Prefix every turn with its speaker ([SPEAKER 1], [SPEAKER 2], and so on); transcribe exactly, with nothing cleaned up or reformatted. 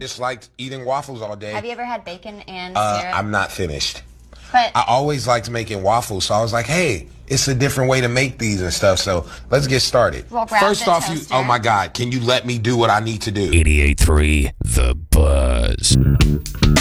[SPEAKER 1] just liked eating waffles all day.
[SPEAKER 2] Have you ever had bacon and
[SPEAKER 1] uh,
[SPEAKER 2] syrup?
[SPEAKER 1] I'm not finished.
[SPEAKER 2] But
[SPEAKER 1] I always liked making waffles, so I was like, hey, it's a different way to make these and stuff. So let's get started.
[SPEAKER 2] We'll grab
[SPEAKER 1] First
[SPEAKER 2] the
[SPEAKER 1] off, you,
[SPEAKER 2] toaster.
[SPEAKER 1] oh my God, can you let me do what I need to do?
[SPEAKER 3] eighty-eight point three The Buzz.